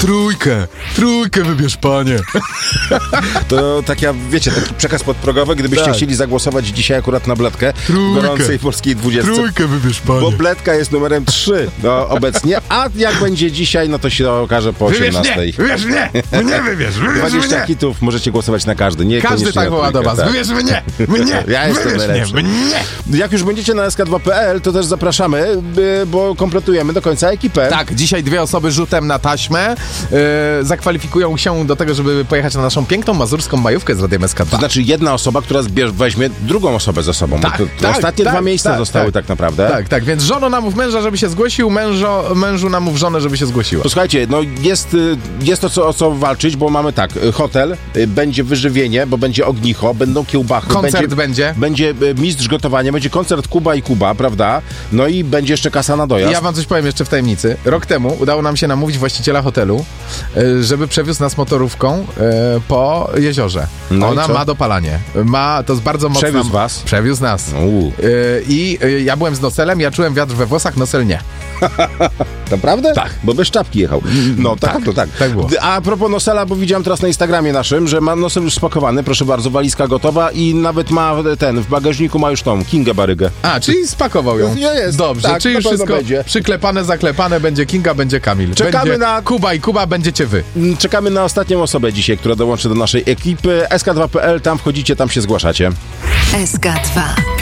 Trójkę wybierz, panie. To taki przekaz podprogowy, gdybyście chcieli zagłosować dzisiaj akurat na Bledkę w gorącej polskiej 20. Trójkę wybierz, panie. Bo Bledka jest numerem 3 obecnie, a jak będzie dzisiaj, no to się okaże po 18. Wybierz mnie wybierz 20 hitów, możecie głosować na każdy. Każdy tak woła do was. Tak. Wybierz mnie. Ja jestem najlepszy. Jak już będziecie na sk2.pl, to też zapraszamy, bo kompletujemy do końca ekipę. Tak, dzisiaj 2 osoby rzutem na taśmę zakwalifikują się do tego, żeby pojechać na naszą piękną mazurską majówkę z Radiem SK2. To znaczy jedna osoba, która weźmie drugą osobę ze sobą. Tak, ostatnie 2 miejsca zostały tak naprawdę. Tak, więc żono namów męża, żeby się zgłosił, mężu namów żonę, żeby się zgłosiła. Posłuchajcie, no jest to o co walczyć, bo mamy hotel, będzie wyżywienie, bo będzie ognicho, będą kiełbachy. Koncert będzie mistrz gotowania, będzie koncert Kuba i Kuba, prawda? No i będzie jeszcze kasa na dojazd. Ja wam coś powiem jeszcze w tajemnicy. Rok temu udało nam się namówić właściciela hotelu, żeby przewiózł nas motorówką po jeziorze. No ona ma dopalanie. To jest bardzo mocna... Przewiózł was? Przewiózł nas. I ja byłem z noselem, ja czułem wiatr we włosach, nosel nie. Naprawdę? Tak. Bo bez czapki jechał. No tak. Tak było. A propos nosela, bo widziałem teraz na Instagramie naszym, że ma nosel już spakowany, proszę bardzo, walizka gotowa i nawet ma w bagażniku ma już tą Kingę Barygę. A, czyli spakował ją. Nie jest. Dobrze, Tak, czyli już wszystko będzie. przyklepane, zaklepane, będzie Kinga, będzie Kamil. Czekamy będzie na Kuba i Kuba, będziecie wy. Czekamy na ostatnią osobę dzisiaj, która dołączy do naszej ekipy. sk2.pl, tam wchodzicie, tam się zgłaszacie. SK2